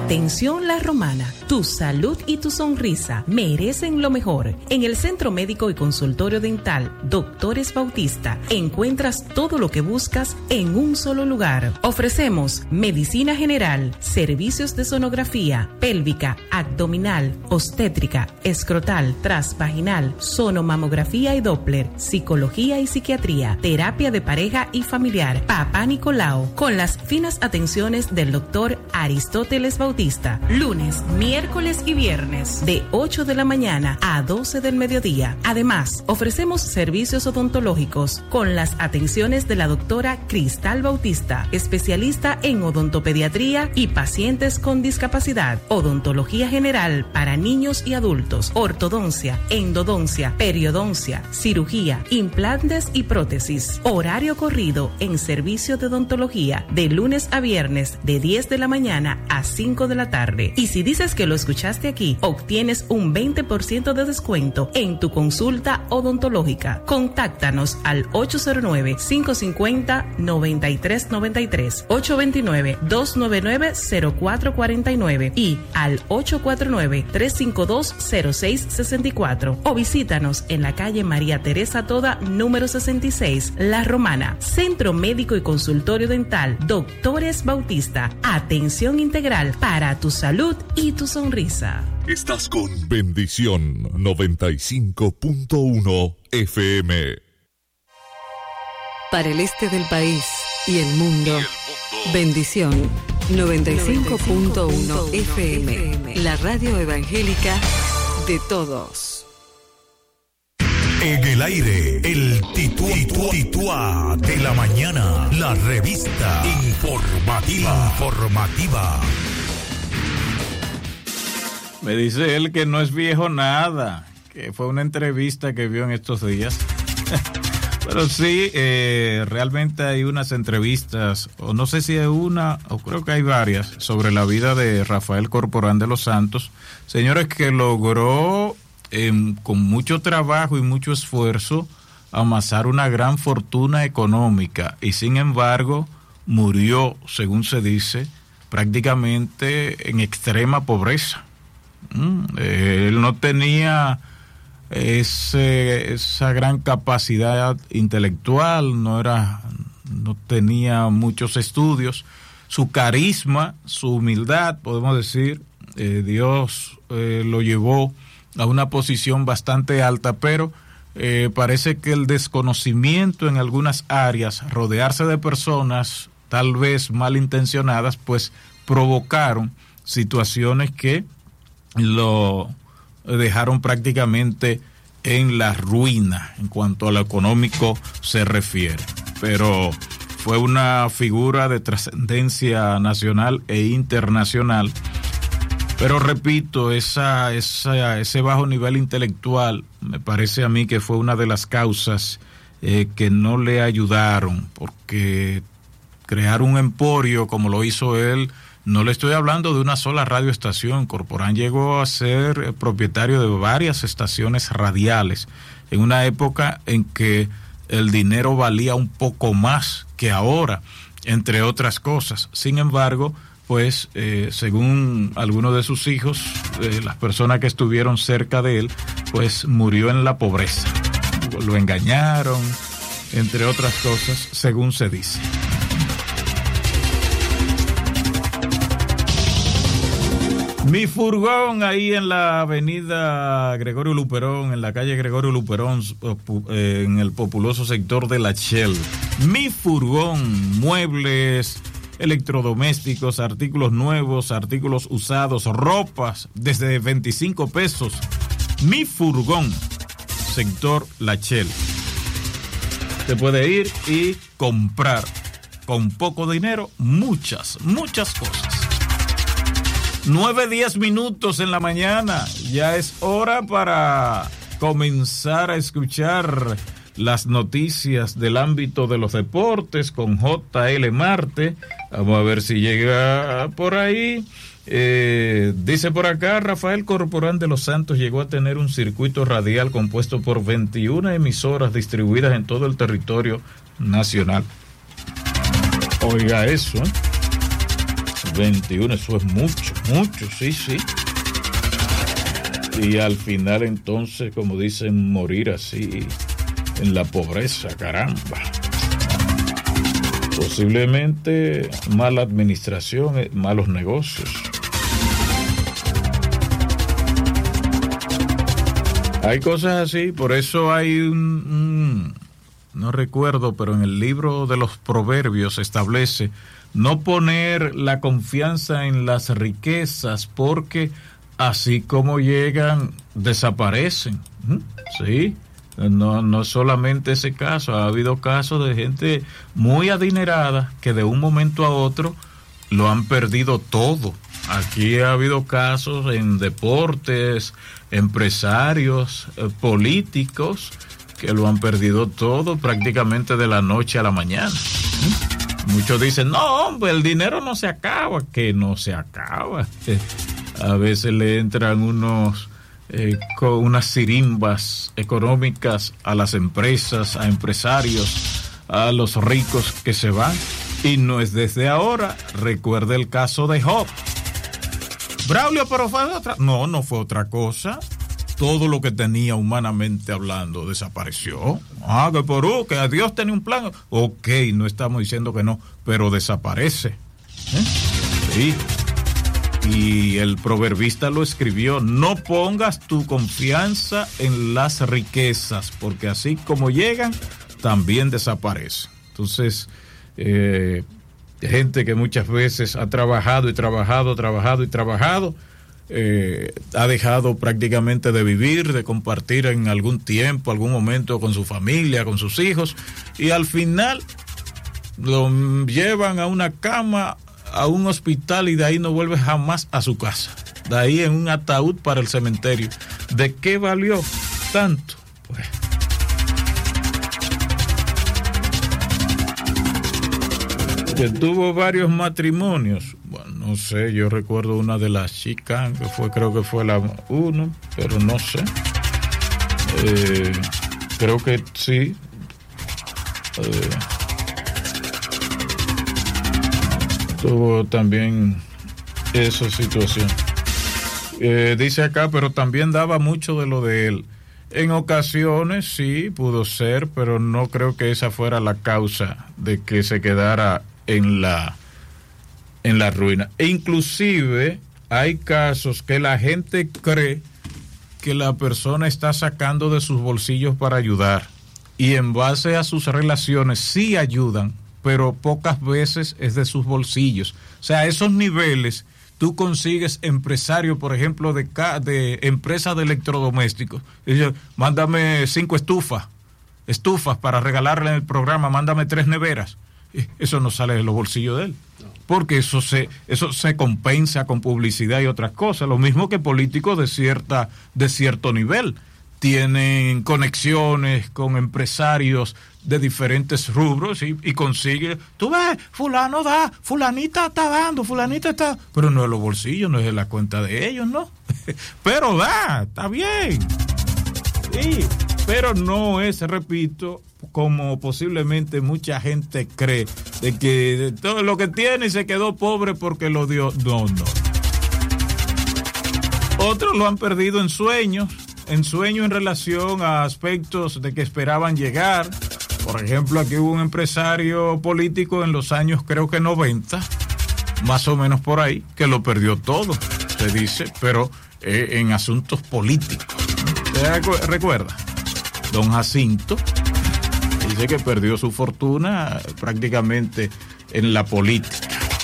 Atención La Romana, tu salud y tu sonrisa merecen lo mejor. En el Centro Médico y Consultorio Dental Doctores Bautista encuentras todo lo que buscas en un solo lugar. Ofrecemos medicina general, servicios de sonografía, pélvica, abdominal, obstétrica, escrotal, transvaginal, sonomamografía y Doppler, psicología y psiquiatría, terapia de pareja y familiar, Papá Nicolau, con las finas atenciones del doctor Aristóteles Bautista. Lunes, miércoles y viernes, de 8 de la mañana a 12 del mediodía. Además, ofrecemos servicios odontológicos con las atenciones de la doctora Cristal Bautista, especialista en odontopediatría y pacientes con discapacidad, odontología general para niños y adultos, ortodoncia, endodoncia, periodoncia, cirugía, implantes y prótesis. Horario corrido en servicio de odontología de lunes a viernes de 10 de la mañana a 5 de la tarde. Y si dices que lo escuchaste aquí, obtienes un 20% de descuento en tu consulta odontológica. Contáctanos al 809-550-9393, 829-299-0449 y al 849-352-0664 o visítanos en la calle María Teresa Toda, número 66, La Romana. Centro Médico y Consultorio Dental Doctores Bautista. Atención integral para tu salud y tu sonrisa. Estás con Bendición 95.1 FM. Para el este del país y el mundo, Bendición 95.1 FM, la radio evangélica de todos. En el aire, el Tituá de la mañana, la revista informativa. Me dice él que no es viejo nada, que fue una entrevista que vio en estos días. Pero sí, realmente hay unas entrevistas, o no sé si hay una, o creo que hay varias, sobre la vida de Rafael Corporán de los Santos. Señores, que logró con mucho trabajo y mucho esfuerzo amasar una gran fortuna económica y sin embargo murió, según se dice, prácticamente en extrema pobreza. Él no tenía esa gran capacidad intelectual, no tenía muchos estudios. Su carisma, su humildad, podemos decir, Dios lo llevó a una posición bastante alta, pero parece que el desconocimiento en algunas áreas, rodearse de personas tal vez malintencionadas, pues provocaron situaciones que lo dejaron prácticamente en la ruina en cuanto a lo económico se refiere. Pero fue una figura de trascendencia nacional e internacional. Pero repito, ese bajo nivel intelectual me parece a mí que fue una de las causas que no le ayudaron, porque crear un emporio como lo hizo él, no le estoy hablando de una sola radioestación. Corporán llegó a ser propietario de varias estaciones radiales en una época en que el dinero valía un poco más que ahora, entre otras cosas. Sin embargo, pues según algunos de sus hijos, las personas que estuvieron cerca de él, pues murió en la pobreza. Lo engañaron, entre otras cosas, según se dice. Mi furgón ahí en la avenida Gregorio Luperón, en la calle Gregorio Luperón, en el populoso sector de La Shell. Mi furgón, muebles, electrodomésticos, artículos nuevos, artículos usados, ropas desde 25 pesos. Mi furgón, sector La Shell. Se puede ir y comprar con poco dinero muchas cosas. 9:10 minutos en la mañana. Ya es hora para comenzar a escuchar las noticias del ámbito de los deportes con JL Marte. Vamos a ver si llega por ahí. Dice por acá, Rafael Corporán de los Santos llegó a tener un circuito radial compuesto por 21 emisoras distribuidas en todo el territorio nacional. Oiga eso, 21, eso es mucho, sí. Y al final entonces, como dicen, morir así en la pobreza, caramba. Posiblemente mala administración, malos negocios. Hay cosas así, por eso hay no recuerdo, pero en el libro de los proverbios se establece no poner la confianza en las riquezas, porque así como llegan, desaparecen. Sí, no solamente ese caso, ha habido casos de gente muy adinerada que de un momento a otro lo han perdido todo. Aquí ha habido casos en deportes, empresarios, políticos, que lo han perdido todo prácticamente de la noche a la mañana. Muchos dicen, no, hombre, el dinero no se acaba, que no se acaba. A veces le entran con unas sirimbas económicas a las empresas, a empresarios, a los ricos que se van. Y no es desde ahora. Recuerde el caso de Job. Braulio, pero fue otra. No fue otra cosa. Todo lo que tenía humanamente hablando desapareció. Que a Dios tenía un plan. Ok, no estamos diciendo que no, pero desaparece. Sí. Y el proverbista lo escribió: no pongas tu confianza en las riquezas, porque así como llegan, también desaparecen. Entonces, gente que muchas veces ha trabajado, ha dejado prácticamente de vivir, de compartir en algún tiempo, algún momento con su familia, con sus hijos, y al final lo llevan a una cama, a un hospital, y de ahí no vuelve jamás a su casa. De ahí en un ataúd para el cementerio. ¿De qué valió tanto? Pues que tuvo varios matrimonios. Bueno, no sé, yo recuerdo una de las chicas, creo que fue la 1, pero no sé. Creo que sí. Tuvo también esa situación. Dice acá, pero también daba mucho de lo de él. En ocasiones sí, pudo ser, pero no creo que esa fuera la causa de que se quedara en la ruina. E inclusive hay casos que la gente cree que la persona está sacando de sus bolsillos para ayudar, y en base a sus relaciones sí ayudan, pero pocas veces es de sus bolsillos. O sea, a esos niveles tú consigues empresario, por ejemplo, de empresa de electrodomésticos. Dice, mándame 5 estufas para regalarle en el programa, mándame 3 neveras. Eso no sale de los bolsillos de él, porque eso se compensa con publicidad y otras cosas. Lo mismo que políticos de cierto nivel tienen conexiones con empresarios de diferentes rubros y consigue, tú ves, fulano da, fulanita está dando, fulanita está, pero no es los bolsillos, no es la cuenta de ellos, ¿no? Pero da, está bien. Sí, pero no es, repito, como posiblemente mucha gente cree, de que todo lo que tiene y se quedó pobre porque lo dio. No. Otros lo han perdido en sueños en relación a aspectos de que esperaban llegar. Por ejemplo, aquí hubo un empresario político en los años, creo que 90, más o menos por ahí, que lo perdió todo, se dice, pero en asuntos políticos. ¿Usted recuerda? Don Jacinto dice que perdió su fortuna prácticamente en la política.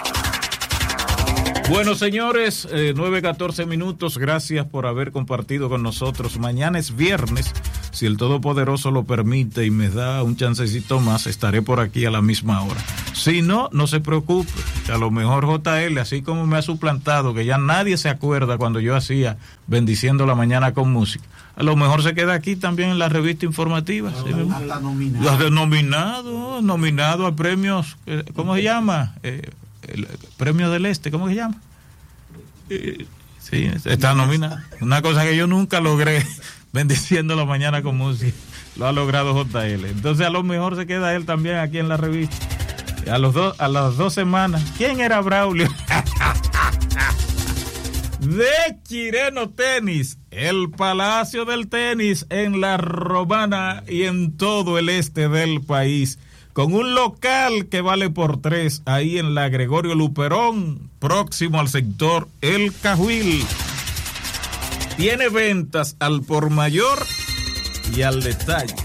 Bueno, señores, 9:14 minutos. Gracias por haber compartido con nosotros. Mañana es viernes. Si el Todopoderoso lo permite y me da un chancecito más, estaré por aquí a la misma hora. Si no, no se preocupe. A lo mejor JL, así como me ha suplantado, que ya nadie se acuerda cuando yo hacía Bendiciendo la Mañana con Música, a lo mejor se queda aquí también en la revista informativa. Hasta nominado. Nominado a premios, ¿cómo se llama? El Premio del Este, ¿cómo se llama? Sí, está nominado. Una cosa que yo nunca logré, Bendiciendo la Mañana con Música, lo ha logrado JL. Entonces a lo mejor se queda él también aquí en la revista. A las 2 semanas, ¿quién era Braulio? de Chireno Tenis, el palacio del tenis en la Romana y en todo el este del país, con un local que vale por 3 ahí en la Gregorio Luperón, próximo al sector El Cajuil. Tiene ventas al por mayor y al detalle.